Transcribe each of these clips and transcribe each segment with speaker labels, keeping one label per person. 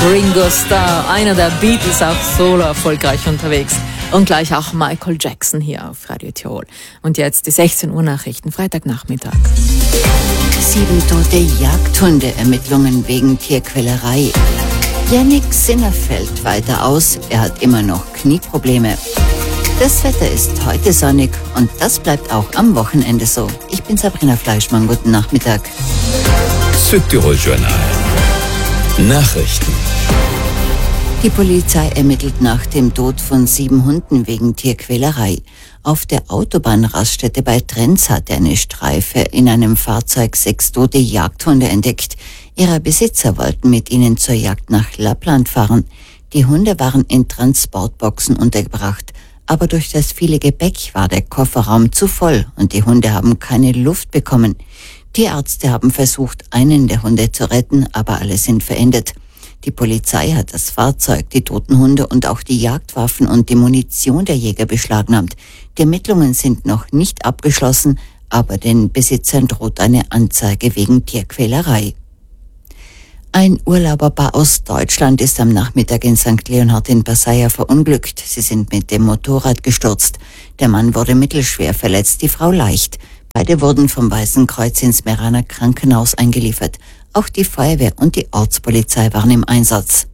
Speaker 1: Ringo Starr, einer der Beatles, auch solo erfolgreich unterwegs. Und gleich auch Michael Jackson hier auf Radio Tirol. Und jetzt die 16 Uhr Nachrichten, Freitagnachmittag.
Speaker 2: 7 tote Jagdhunde, Ermittlungen wegen Tierquälerei. Jannik Sinner fällt weiter aus, er hat immer noch Knieprobleme. Das Wetter ist heute sonnig und das bleibt auch am Wochenende so. Ich bin Sabrina Fleischmann, guten Nachmittag.
Speaker 3: Südtirol Journal. Nachrichten.
Speaker 2: Die Polizei ermittelt nach dem Tod von 7 Hunden wegen Tierquälerei. Auf der Autobahnraststätte bei Trenz hatte eine Streife in einem Fahrzeug 6 tote Jagdhunde entdeckt. Ihre Besitzer wollten mit ihnen zur Jagd nach Lappland fahren. Die Hunde waren in Transportboxen untergebracht. Aber durch das viele Gepäck war der Kofferraum zu voll und die Hunde haben keine Luft bekommen. Tierärzte haben versucht, einen der Hunde zu retten, aber alle sind verendet. Die Polizei hat das Fahrzeug, die toten Hunde und auch die Jagdwaffen und die Munition der Jäger beschlagnahmt. Die Ermittlungen sind noch nicht abgeschlossen, aber den Besitzern droht eine Anzeige wegen Tierquälerei. Ein Urlauberpaar aus Deutschland ist am Nachmittag in St. Leonhard in Passaia verunglückt. Sie sind mit dem Motorrad gestürzt. Der Mann wurde mittelschwer verletzt, die Frau leicht. Beide wurden vom Weißen Kreuz ins Meraner Krankenhaus eingeliefert. Auch die Feuerwehr und die Ortspolizei waren im Einsatz.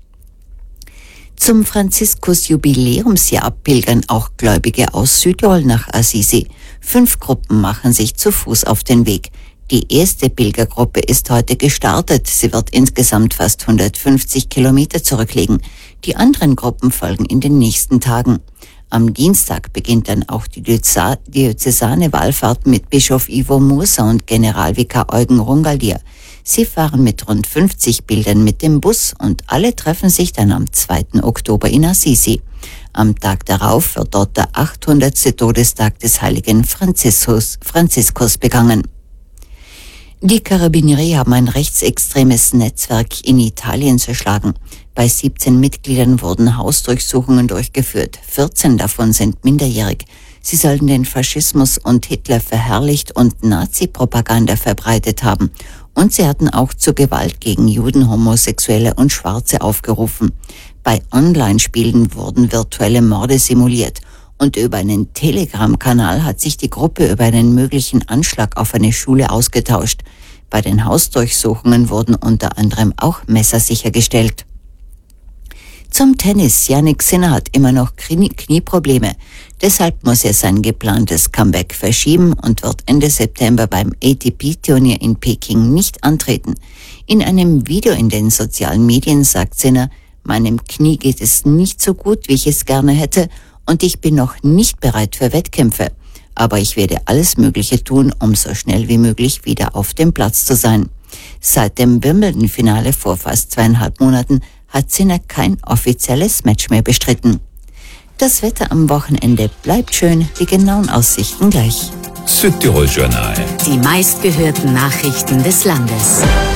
Speaker 2: Zum Franziskus-Jubiläumsjahr pilgern auch Gläubige aus Südtirol nach Assisi. 5 Gruppen machen sich zu Fuß auf den Weg. Die erste Pilgergruppe ist heute gestartet. Sie wird insgesamt fast 150 Kilometer zurücklegen. Die anderen Gruppen folgen in den nächsten Tagen. Am Dienstag beginnt dann auch die diözesane Wallfahrt mit Bischof Ivo Mursa und Generalvikar Eugen Rungaldier. Sie fahren mit rund 50 Bildern mit dem Bus und alle treffen sich dann am 2. Oktober in Assisi. Am Tag darauf wird dort der 800. Todestag des heiligen Franziskus begangen. Die Carabinieri haben ein rechtsextremes Netzwerk in Italien zerschlagen. Bei 17 Mitgliedern wurden Hausdurchsuchungen durchgeführt. 14 davon sind minderjährig. Sie sollen den Faschismus und Hitler verherrlicht und Nazi-Propaganda verbreitet haben. Und sie hatten auch zur Gewalt gegen Juden, Homosexuelle und Schwarze aufgerufen. Bei Online-Spielen wurden virtuelle Morde simuliert. Und über einen Telegram-Kanal hat sich die Gruppe über einen möglichen Anschlag auf eine Schule ausgetauscht. Bei den Hausdurchsuchungen wurden unter anderem auch Messer sichergestellt. Zum Tennis. Jannik Sinner hat immer noch Knieprobleme. Deshalb muss er sein geplantes Comeback verschieben und wird Ende September beim ATP-Turnier in Peking nicht antreten. In einem Video in den sozialen Medien sagt Sinner, meinem Knie geht es nicht so gut, wie ich es gerne hätte, und ich bin noch nicht bereit für Wettkämpfe. Aber ich werde alles Mögliche tun, um so schnell wie möglich wieder auf dem Platz zu sein. Seit dem Wimbledon-Finale vor fast 2,5 Monaten hat Sinner kein offizielles Match mehr bestritten. Das Wetter am Wochenende bleibt schön, die genauen Aussichten gleich.
Speaker 3: Südtirol Journal.
Speaker 4: Die meistgehörten Nachrichten des Landes.